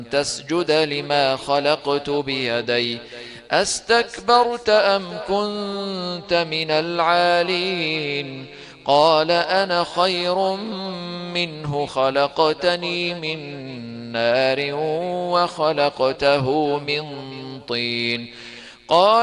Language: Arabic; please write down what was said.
تسجد لما خلقت بيدي أستكبرت أم كنت من العالين قال أنا خير منه خلقتني من نار وخلقته من طين قال